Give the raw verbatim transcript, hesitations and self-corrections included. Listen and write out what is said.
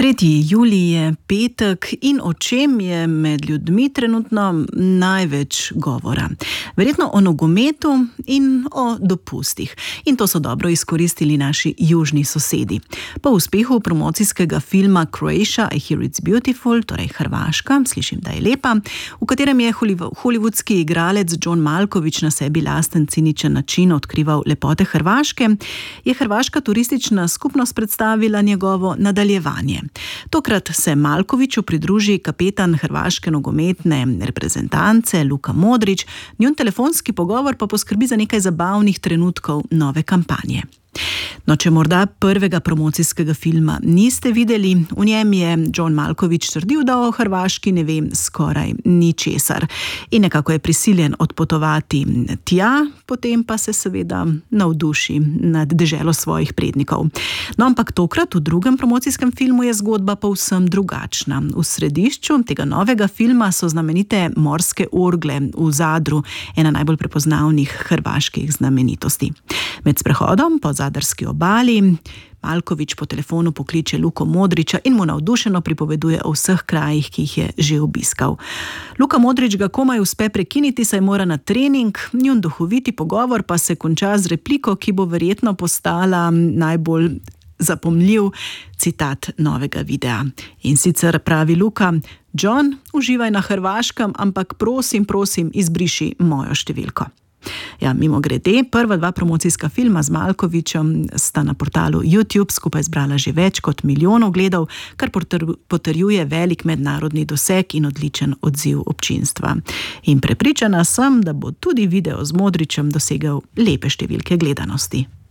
tretji julij je petek in o čem je med ljudmi trenutno največ govora. Verjetno o nogometu in o dopustih. In to so dobro izkoristili naši južni sosedi. Po uspehu promocijskega filma Croatia, I Hear It's Beautiful, torej Hrvaška, slišim, da je lepa, v katerem je hollywoodski igralec John Malkovich na sebi lasten ciničen način odkrival lepote Hrvaške, je hrvaška turistična skupnost predstavila njegovo nadaljevanje. Tokrat se Malkoviću pridruži kapetan hrvaške nogometne reprezentance Luka Modrić, njun telefonski pogovor pa poskrbi za nekaj zabavnih trenutkov nove kampanje. No, če morda prvega promocijskega filma niste videli, v njem je John Malkovich trdil, da o Hrvaški ne ve skoraj ničesar in nekako je prisiljen odpotovati tja, potem pa se seveda navduši nad deželo svojih prednikov. No, ampak tokrat v drugem promocijskem filmu je zgodba povsem drugačna. V središču tega novega filma so znamenite morske orgle v Zadru, ena najbolj prepoznavnih hrvaških znamenitosti. Med sprehodom po zadarski obali Malkovich po telefonu pokliče Luko Modrića in mu navdušeno pripoveduje o vseh krajih, ki jih je že obiskal. Luka Modrić ga komaj uspe prekiniti, saj mora na trening, njun duhoviti pogovor pa se konča z repliko, ki bo verjetno postala najbolj zapomljiv citat novega videa. In sicer pravi Luka: John, uživaj na Hrvaškem, ampak prosim, prosim, izbriši mojo številko. Ja, mimo grede, prva dva promocijska filma z Malkovićem sta na portalu YouTube skupaj zbrala že več kot milijon ogledov, kar potrjuje velik mednarodni doseg in odličen odziv občinstva. In prepričana sem, da bo tudi video z Modrićem dosegel lepe številke gledanosti.